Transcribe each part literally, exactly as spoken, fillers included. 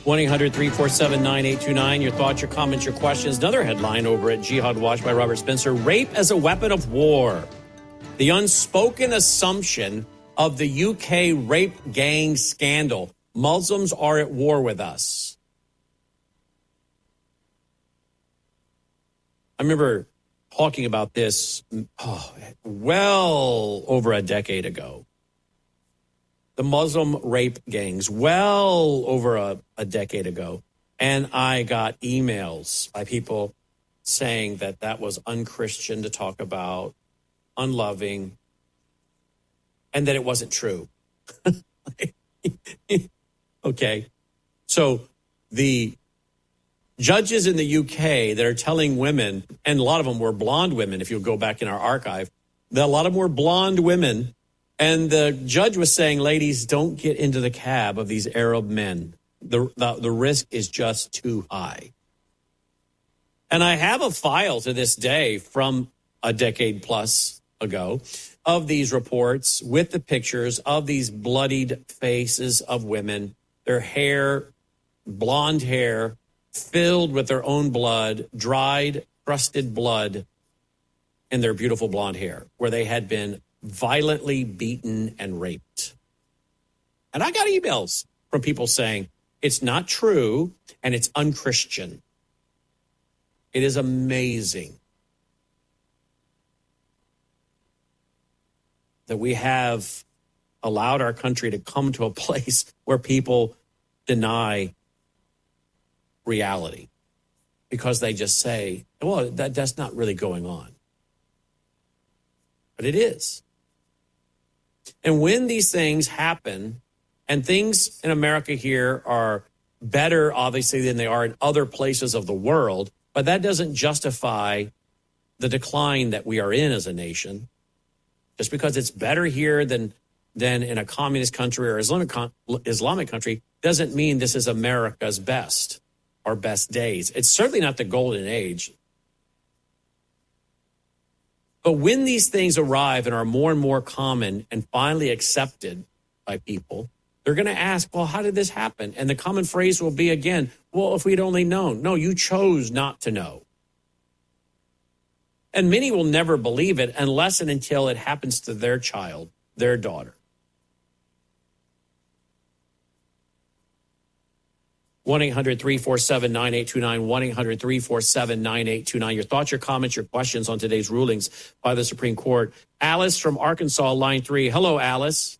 one eight hundred three four seven nine eight two nine. Your thoughts, your comments, your questions. Another headline over at Jihad Watch by Robert Spencer. Rape as a weapon of war. The unspoken assumption of the U K rape gang scandal. Muslims are at war with us. I remember talking about this oh, well over a decade ago. The Muslim rape gangs, well over a, a decade ago. And I got emails by people saying that that was unchristian to talk about, unloving, and that it wasn't true. Okay. So the judges in the U K that are telling women, and a lot of them were blonde women, if you go back in our archive, that a lot of them were blonde women. And the judge was saying, ladies, don't get into the cab of these Arab men. The, the, the risk is just too high. And I have a file to this day from a decade plus ago of these reports with the pictures of these bloodied faces of women, their hair, blonde hair, filled with their own blood, dried, crusted blood in their beautiful blonde hair, where they had been violently beaten and raped. And I got emails from people saying it's not true and it's unchristian. It is amazing that we have allowed our country to come to a place where people deny reality because they just say, well, that, that's not really going on. But it is. And when these things happen, and things in America here are better, obviously, than they are in other places of the world, but that doesn't justify the decline that we are in as a nation. Just because it's better here than than in a communist country or Islamic Islamic country doesn't mean this is America's best or best days. It's certainly not the golden age. But when these things arrive and are more and more common and finally accepted by people, they're going to ask, well, how did this happen? And the common phrase will be again, well, if we'd only known. No, you chose not to know. And many will never believe it unless and until it happens to their child, their daughter. one eight hundred three four seven nine eight two nine, one eight hundred three four seven nine eight two nine. Your thoughts, your comments, your questions on today's rulings by the Supreme Court. Alice from Arkansas, line three. Hello, Alice.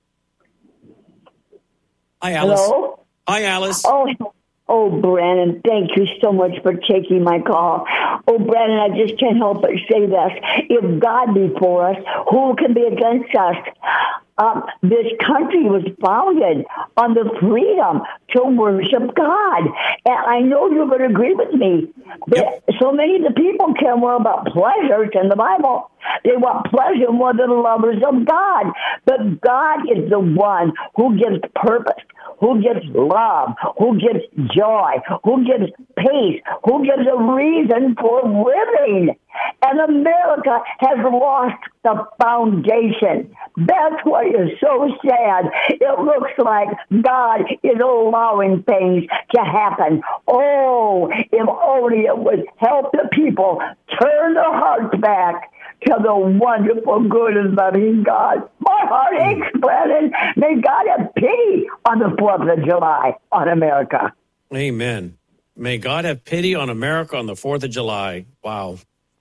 Hi, Alice. Hello? Hi, Alice. Oh, oh, Brannon, thank you so much for taking my call. Oh, Brannon, I just can't help but say this. If God be for us, who can be against us? Um, this country was founded on the freedom to worship God. And I know you're going to agree with me. Yep. So many of the people care more about pleasures in the Bible. They want pleasure more than lovers of God. But God is the one who gives purpose, who gives love, who gives joy, who gives peace, who gives a reason for living. And America has lost the foundation. That's what is so sad. It looks like God is allowing things to happen. Oh, if only it would help the people turn their hearts back to the wonderful, good, and loving God. My heart aches, Brannon. May God have pity on the fourth of July on America. Amen. May God have pity on America on the fourth of July. Wow.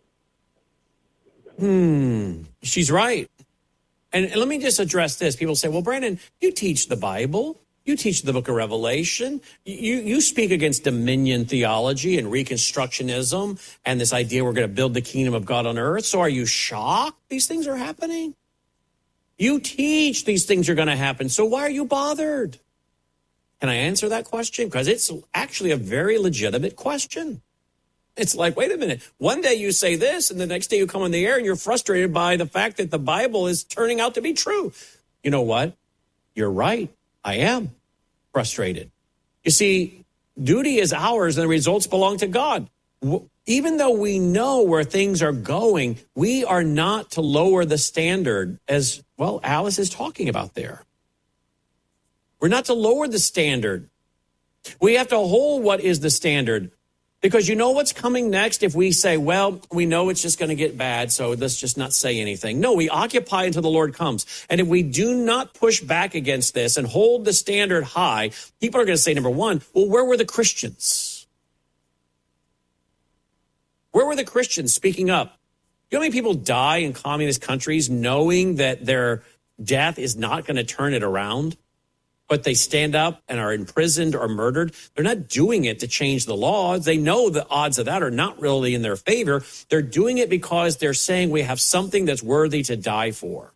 Hmm. She's right. And, and let me just address this. People say, well, Brannon, you teach the Bible. You teach the book of Revelation. You, you speak against dominion theology and Reconstructionism and this idea we're going to build the kingdom of God on earth. So are you shocked these things are happening? You teach these things are going to happen. So why are you bothered? Can I answer that question? Because it's actually a very legitimate question. It's like, wait a minute. One day you say this, and the next day you come on the air and you're frustrated by the fact that the Bible is turning out to be true. You know what? You're right. I am frustrated. You see, duty is ours and the results belong to God. Even though we know where things are going, we are not to lower the standard as, well, Alice is talking about there. We're not to lower the standard We have to hold what is the standard, because you know what's coming next if we say, well, we know it's just going to get bad, so let's just not say anything. No, we occupy until the Lord comes. And if we do not push back against this and hold the standard high, people are going to say, number one, well, where were the Christians? Where were the Christians speaking up? You know how many people die in communist countries knowing that their death is not going to turn it around? But they stand up and are imprisoned or murdered. They're not doing it to change the laws. They know the odds of that are not really in their favor. They're doing it because they're saying we have something that's worthy to die for.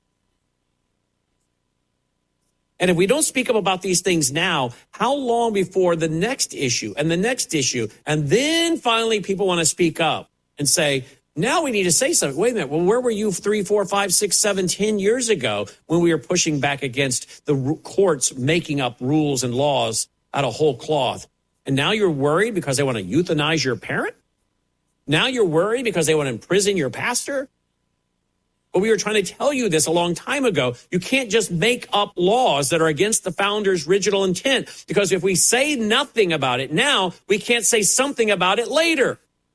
And if we don't speak up about these things now, how long before the next issue and the next issue, and then finally people want to speak up and say, now we need to say something. Wait a minute. Well, where were you three, four, five, six, seven, ten years ago when we were pushing back against the courts making up rules and laws out of whole cloth? And now you're worried because they want to euthanize your parent? Now you're worried because they want to imprison your pastor? But we were trying to tell you this a long time ago. You can't just make up laws that are against the founders' original intent, because if we say nothing about it now, we can't say something about it later.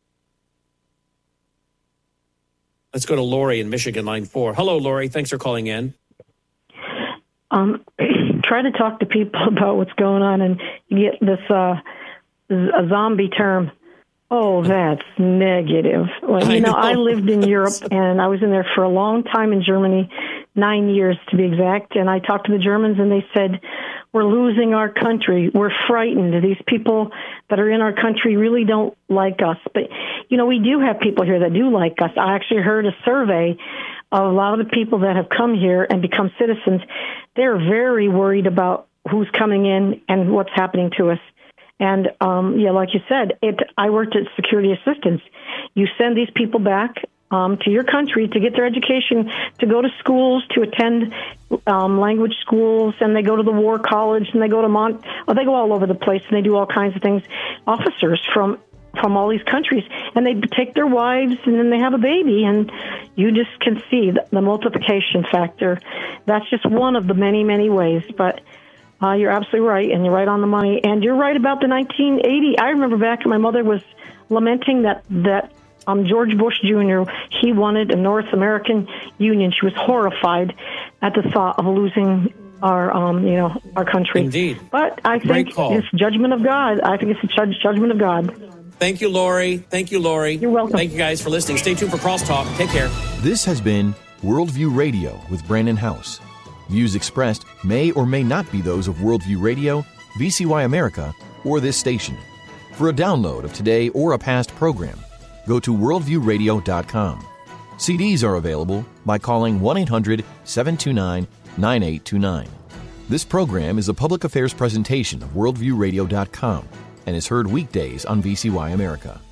Let's go to Lori in Michigan, line four. Hello, Lori. Thanks for calling in. Um, try to talk to people about what's going on, and you get this uh, a zombie term. Oh, that's negative. Well, you know, know, I lived in Europe, and I was in there for a long time in Germany, nine years to be exact. And I talked to the Germans, and they said, we're losing our country. We're frightened. These people that are in our country really don't like us. But, you know, we do have people here that do like us. I actually heard a survey of a lot of the people that have come here and become citizens. They're very worried about who's coming in and what's happening to us. And, um, yeah, like you said, it. I worked at security assistance. You send these people back um, to your country to get their education, to go to schools, to attend um, language schools, and they go to the war college, and they go to Mont. Oh, they go all over the place, and they do all kinds of things. Officers from from all these countries, and they take their wives, and then they have a baby, and you just can see the, the multiplication factor. That's just one of the many, many ways, but... Uh, you're absolutely right, and you're right on the money. And you're right about the nineteen eighty. I remember back, my mother was lamenting that that um, George Bush Junior, he wanted a North American Union. She was horrified at the thought of losing our, um, you know, our country. Indeed. But I think it's judgment of God. I think it's a judge, judgment of God. Thank you, Lori. Thank you, Lori. You're welcome. Thank you guys for listening. Stay tuned for Crosstalk. Take care. This has been Worldview Radio with Brandon House. Views expressed may or may not be those of Worldview Radio, V C Y America, or this station. For a download of today or a past program, go to worldview radio dot com. C Ds are available by calling one eight hundred seven two nine nine eight two nine. This program is a public affairs presentation of worldview radio dot com and is heard weekdays on V C Y America.